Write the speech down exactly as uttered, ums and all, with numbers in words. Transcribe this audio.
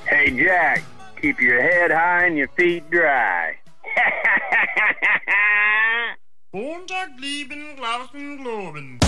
Hey, Jack, keep your head high and your feet dry. Montag lieben Glauben globen.